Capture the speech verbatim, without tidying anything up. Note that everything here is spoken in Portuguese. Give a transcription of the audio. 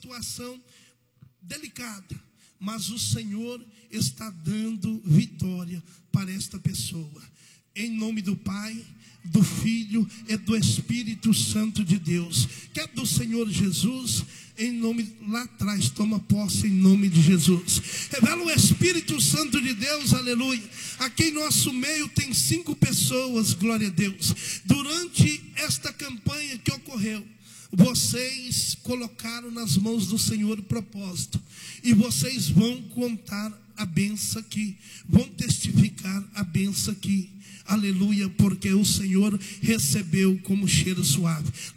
situação delicada, mas o Senhor está dando vitória para esta pessoa. Em nome do Pai, do Filho e do Espírito Santo de Deus. Que é do Senhor Jesus, em nome, lá atrás, toma posse em nome de Jesus. Revela o Espírito Santo de Deus, aleluia. Aqui em nosso meio tem cinco pessoas, glória a Deus. Durante esta campanha que ocorreu, vocês colocaram nas mãos do Senhor o propósito. E vocês vão contar a benção aqui, vão testificar a benção aqui. Aleluia, porque o Senhor recebeu como cheiro suave.